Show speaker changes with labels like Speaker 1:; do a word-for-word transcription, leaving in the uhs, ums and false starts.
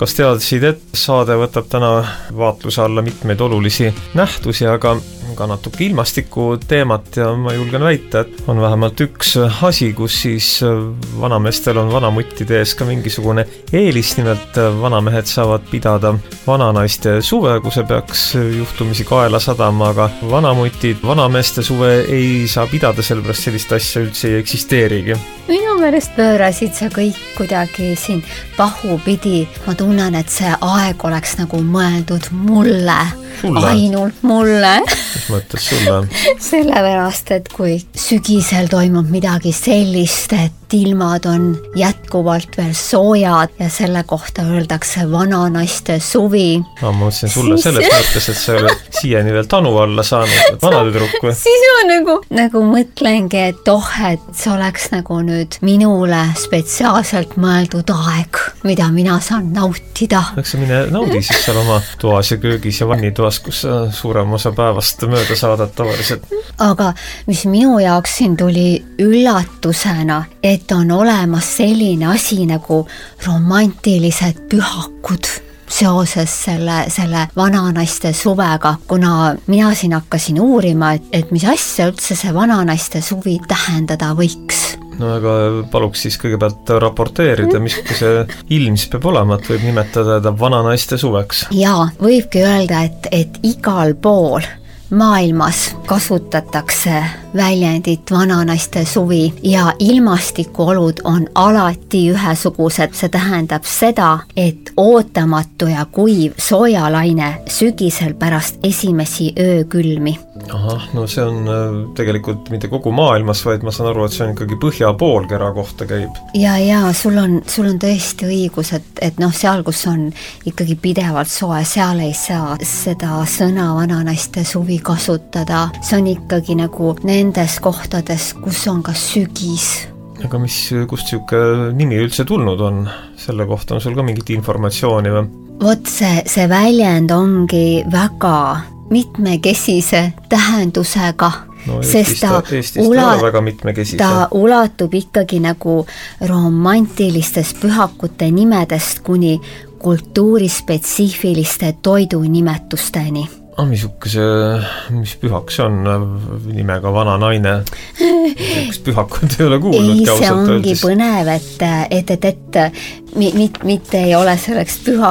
Speaker 1: Kas teadsid, et saade võtab täna vaatluse alla mitmeid olulisi nähtusi, aga ka natuke ilmastiku teemat ja ma julgen väita, et on vähemalt üks asi, kus siis vanameestel on vanamuttide ees ka mingisugune eelis, nimelt vanamehed saavad pidada vananaiste suve, kui see peaks juhtumisi kaela sadama, aga vanamutid vanameeste suve ei saa pidada, sellepärast sellist asja üldse ei eksisteerigi.
Speaker 2: Minu meelest pöörasid sa kõik kuidagi siin pahupidi. Ma tunnen, et see aeg oleks nagu mõeldud mulle.
Speaker 1: Sulle?
Speaker 2: Ainult mulle.
Speaker 1: Mis mõttes sulle?
Speaker 2: Sellepärast, et kui sügisel toimub midagi sellist, et ilmad on jätkuvalt veel soojad ja selle kohta öeldakse vananaiste suvi.
Speaker 1: No, ma mõtlesin sulle siis... selles mõttes, et sa oled siiani veel tanu alla saanud, vanatüdrukku.
Speaker 2: Siis ma nagu, nagu mõtlengi, et oh, et see oleks nagu nüüd minule spetsiaalselt mõeldud aeg, mida mina saan nautida.
Speaker 1: Eks sa mine naudi siis seal oma toas ja köögis ja vannitoas, kus suurem osa päevast mööda saadad tavaliselt.
Speaker 2: Aga mis minu jaoks siin tuli üllatusena, et on olemas selline asi nagu romantilised pühakud seoses selle, selle vananaiste suvega, kuna mina siin hakkasin uurima, et, et mis asja üldse see vananaiste suvi tähendada võiks.
Speaker 1: No aga paluks siis kõigepealt raporteerida, mis see ilms peab olema, et võib nimetada ta vananaiste suveks.
Speaker 2: Jaa, võibki öelda, et, et igal pool maailmas kasutatakse väljendit vananaiste suvi ja ilmastikuolud on alati ühesugused. See tähendab seda, et ootamatu ja kuiv soojalaine sügisel pärast esimesi öökülmi.
Speaker 1: Ahah, no see on tegelikult mitte kogu maailmas, vaid ma saan aru, et see on ikkagi põhja poolkera kohta käib.
Speaker 2: Ja, ja sul on, sul on tõesti õigus, et, et noh, seal, kus on ikkagi pidevalt soe, seal ei saa seda sõna vananaiste suvi kasutada. See on ikkagi nagu nendes kohtades, kus on ka sügis.
Speaker 1: Aga mis, kust siuke nimi üldse tulnud on? Selle kohta on sul ka mingit informatsiooni või?
Speaker 2: Vot see, see väljend ongi väga mitmekesise tähendusega.
Speaker 1: No Eestis ta, Eestis ula- ta väga mitmekesise.
Speaker 2: Ta ulatub ikkagi nagu romantilistest pühakute nimedest kuni kultuurispetsiifiliste toidunimetusteni.
Speaker 1: Ah, missuguse, mis pühaks on nimega vana naine? Üks pühakut ei ole kuulnud.
Speaker 2: Ei, see ongi põnev, et, et, et, et mit, mit, mitte ei ole selleks püha